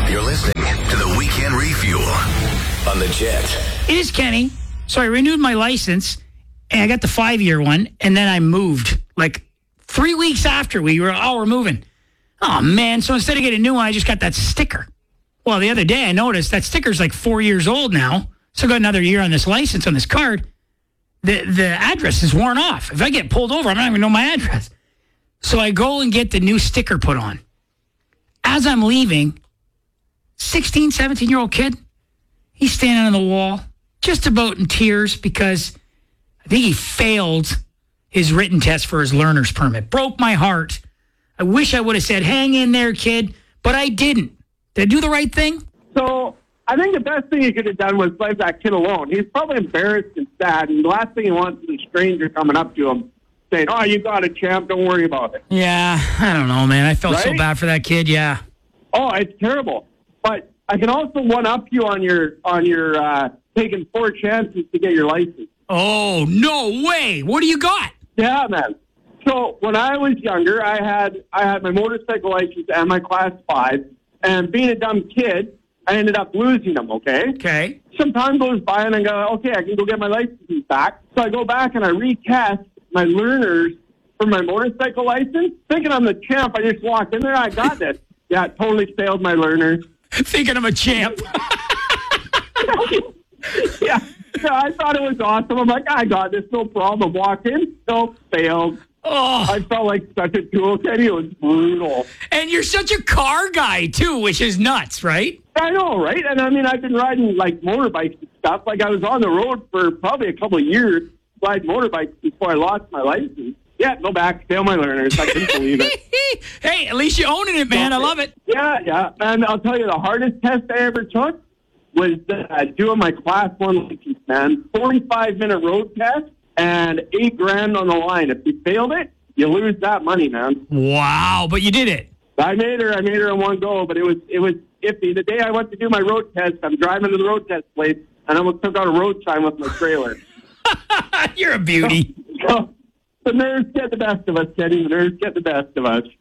You're listening to the Weekend Refuel on the Jet. It is Kenny. So I renewed my license, and I got the 5-year one, and then I moved. Like 3 weeks after we're moving. Oh, man. So instead of getting a new one, I just got that sticker. Well, the other day I noticed that sticker's like 4 years old now. So I got another year on this license, on this card. The address is worn off. If I get pulled over, I'm not even know my address. So I go and get the new sticker put on. As I'm leaving, 16, 17-year-old kid, he's standing on the wall, just about in tears because I think he failed his written test for his learner's permit. Broke my heart. I wish I would have said, hang in there, kid, but I didn't. Did I do the right thing? So I think the best thing he could have done was leave that kid alone. He's probably embarrassed and sad, and the last thing he wants is a stranger coming up to him saying, oh, you got it, champ, don't worry about it. Yeah, I don't know, man. I felt so Right? bad for that kid, yeah. Oh, it's terrible. But I can also one-up you on your taking 4 chances to get your license. Oh, no way. What do you got? Yeah, man. So when I was younger, I had my motorcycle license and my Class 5, and being a dumb kid, I ended up losing them, okay? Okay. Some time goes by, and I go, okay, I can go get my license back. So I go back and I retest my learners for my motorcycle license. Thinking I'm the champ, I just walked in there, I got this. Yeah, totally failed my learners. Thinking I'm a champ. Yeah, I thought it was awesome. I'm like, I got this, no problem. Walked in, no, failed. Oh, I felt like such a tool, Kenny. It was brutal. and you're such a car guy, too, which is nuts, right? I know, right? And I mean, I've been riding like motorbikes and stuff. Like I was on the road for probably a couple of years, riding motorbikes before I lost my license. Yeah, go back, fail my learners. I couldn't believe it. Hey, at least you're owning it, man. I love it. Yeah. And I'll tell you, the hardest test I ever took was doing my Class 1 license, man. 45-minute road test and $8,000 on the line. If you failed it, you lose that money, man. Wow, but you did it. I made her in one go, but it was iffy. The day I went to do my road test, I'm driving to the road test place, and I almost took out a road sign with my trailer. You're a beauty. So, the nerves get the best of us, Teddy. The nerves get the best of us.